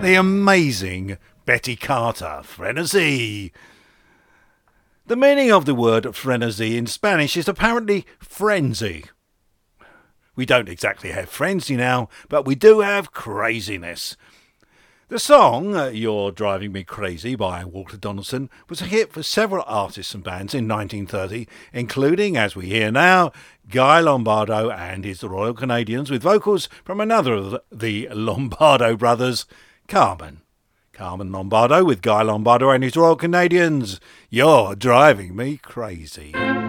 the amazing Betty Carter, Frenesí. The meaning of the word frenesí in Spanish is apparently frenzy. We don't exactly have frenzy now, but we do have craziness. The song, You're Driving Me Crazy by Walter Donaldson, was a hit for several artists and bands in 1930, including, as we hear now, Guy Lombardo and his Royal Canadians, with vocals from another of the Lombardo brothers, Carmen. Carmen Lombardo with Guy Lombardo and his Royal Canadians. You're Driving Me Crazy.